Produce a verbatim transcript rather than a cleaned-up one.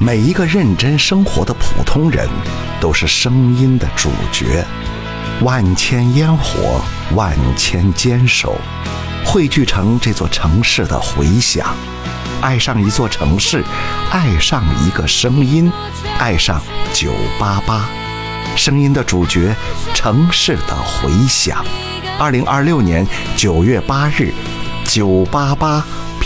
每一个认真生活的普通人都是声音的主角。万千烟火，万千坚守，汇聚成这座城市的回响。爱上一座城市，爱上一个声音，爱上九八八，声音的主角，城市的回响。二零二六年九月八日，九八八